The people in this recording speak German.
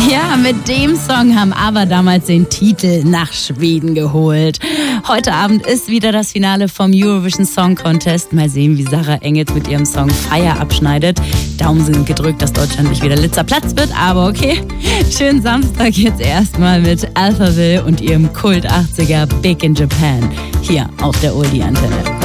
Ja, mit dem Song haben ABBA damals den Titel nach Schweden geholt. Heute Abend ist wieder das Finale vom Eurovision Song Contest. Mal sehen, wie Sarah Engels mit ihrem Song Fire abschneidet. Daumen sind gedrückt, dass Deutschland nicht wieder letzter Platz wird, aber okay. Schönen Samstag jetzt erstmal mit Alphaville und ihrem Kult 80er Big in Japan. Hier auf der Oldie-Antenne.